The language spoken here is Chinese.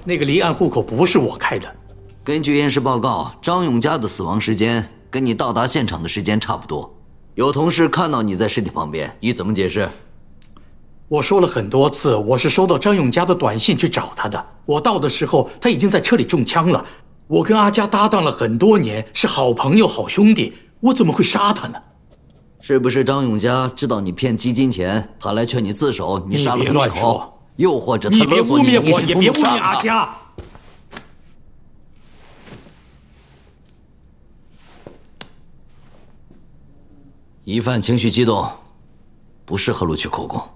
那个离岸户口不是我开的。 根据验尸报告，张永佳的死亡时间跟你到达现场的时间差不多。有同事看到你在尸体旁边，你怎么解释？ 我说了很多次，我是收到张永佳的短信去找他的。我到的时候，他已经在车里中枪了。我跟阿佳搭档了很多年，是好朋友、好兄弟，我怎么会杀他呢？ 是不是张永佳知道你骗基金钱，他来劝你自首，你杀了他灭口？又或者他勒索你，你是也别污蔑阿他？ 佳。 疑犯情绪激动，不适合录取口供。